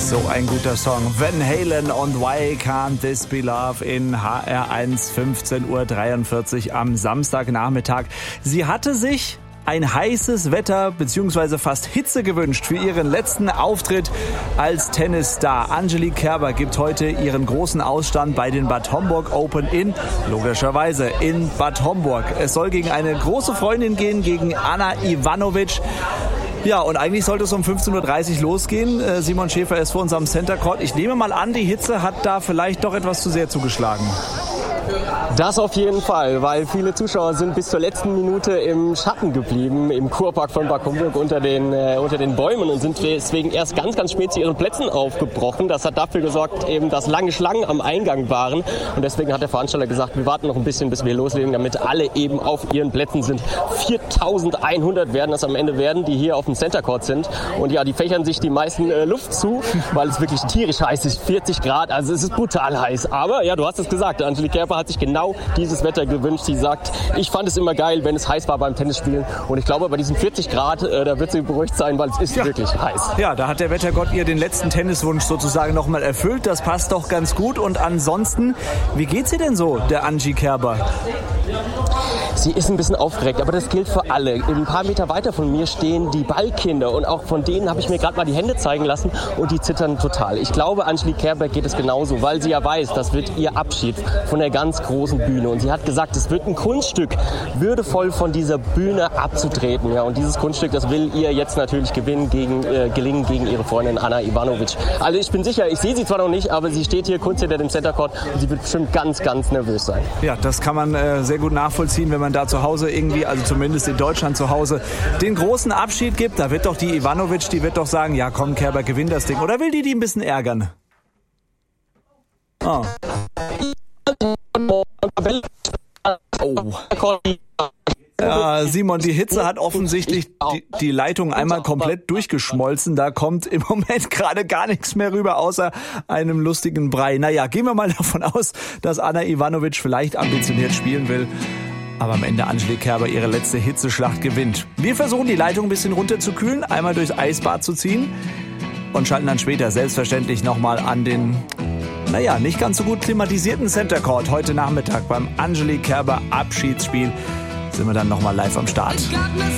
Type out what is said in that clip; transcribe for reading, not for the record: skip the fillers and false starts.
So ein guter Song. Van Halen und Why Can't This Be Love in HR1, 15:43 Uhr am Samstagnachmittag. Sie hatte sich ein heißes Wetter bzw. fast Hitze gewünscht für ihren letzten Auftritt als Tennisstar. Angelique Kerber gibt heute ihren großen Ausstand bei den Bad Homburg Open logischerweise in Bad Homburg. Es soll gegen eine große Freundin gehen, gegen Ana Ivanovic. Ja, und eigentlich sollte es um 15:30 Uhr losgehen. Simon Schäfer ist vor uns am Center Court. Ich nehme mal an, die Hitze hat da vielleicht doch etwas zu sehr zugeschlagen. Das auf jeden Fall, weil viele Zuschauer sind bis zur letzten Minute im Schatten geblieben, im Kurpark von Bad Homburg unter den Bäumen und sind deswegen erst ganz spät zu ihren Plätzen aufgebrochen. Das hat dafür gesorgt, eben, dass lange Schlangen am Eingang waren. Und deswegen hat der Veranstalter gesagt, wir warten noch ein bisschen, bis wir loslegen, damit alle eben auf ihren Plätzen sind. 4.100 werden das am Ende werden, die hier auf dem Center Court sind. Und ja, die fächern sich die meisten Luft zu, weil es wirklich tierisch heiß ist, 40 Grad, also es ist brutal heiß. Aber ja, du hast es gesagt, Angelique Kerber hat sich genau dieses Wetter gewünscht. Sie sagt, ich fand es immer geil, wenn es heiß war beim Tennisspielen. Und ich glaube, bei diesen 40 Grad, da wird sie beruhigt sein, weil es ist wirklich heiß. Ja, da hat der Wettergott ihr den letzten Tenniswunsch sozusagen nochmal erfüllt. Das passt doch ganz gut. Und ansonsten, wie geht's ihr denn so, der Angie Kerber? Sie ist ein bisschen aufgeregt, aber das gilt für alle. Ein paar Meter weiter von mir stehen die Ballkinder und auch von denen habe ich mir gerade mal die Hände zeigen lassen und die zittern total. Ich glaube, Angelique Kerber geht es genauso, weil sie ja weiß, das wird ihr Abschied von der ganz großen Bühne. Und sie hat gesagt, es wird ein Kunststück, würdevoll von dieser Bühne abzutreten. Ja, und dieses Kunststück, das will ihr jetzt natürlich gelingen gegen ihre Freundin Ana Ivanovic. Also ich bin sicher, ich sehe sie zwar noch nicht, aber sie steht hier kurz hinter dem Center Court und sie wird bestimmt ganz nervös sein. Ja, das kann man sehr gut nachvollziehen, wenn man da zu Hause irgendwie, also zumindest in Deutschland zu Hause, den großen Abschied gibt. Da wird doch die Ivanovic, die wird doch sagen, ja komm Kerber, gewinn das Ding. Oder will die ein bisschen ärgern? Oh. Ja, Simon, die Hitze hat offensichtlich die Leitung einmal komplett durchgeschmolzen. Da kommt im Moment gerade gar nichts mehr rüber, außer einem lustigen Brei. Naja, gehen wir mal davon aus, dass Ana Ivanovic vielleicht ambitioniert spielen will. Aber am Ende Angelique Kerber ihre letzte Hitzeschlacht gewinnt. Wir versuchen, die Leitung ein bisschen runterzukühlen, einmal durchs Eisbad zu ziehen und schalten dann später selbstverständlich nochmal an den, nicht ganz so gut klimatisierten Center Court. Heute Nachmittag beim Angelique Kerber Abschiedsspiel sind wir dann nochmal live am Start.